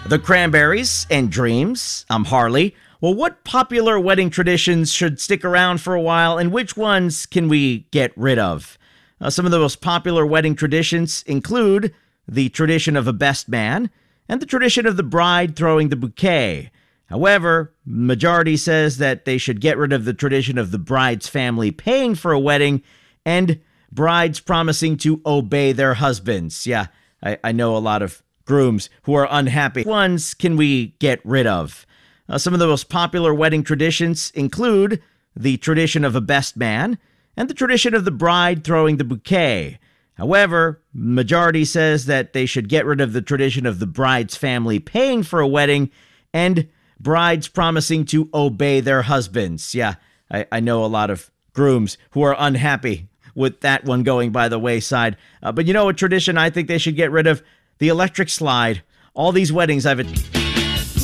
The Cranberries and Dreams. I'm Harley. Well, what popular wedding traditions should stick around for a while, and which ones can we get rid of? Some of the most popular wedding traditions include the tradition of a best man and the tradition of the bride throwing the bouquet. However, majority says that they should get rid of the tradition of the bride's family paying for a wedding and brides promising to obey their husbands. Yeah, I know a lot of grooms who are unhappy. Which ones can we get rid of? Some of the most popular wedding traditions include the tradition of a best man and the tradition of the bride throwing the bouquet. However, majority says that they should get rid of the tradition of the bride's family paying for a wedding and brides promising to obey their husbands. Yeah, I know a lot of grooms who are unhappy with that one going by the wayside. But you know what tradition I think they should get rid of? The electric slide. All these weddings I've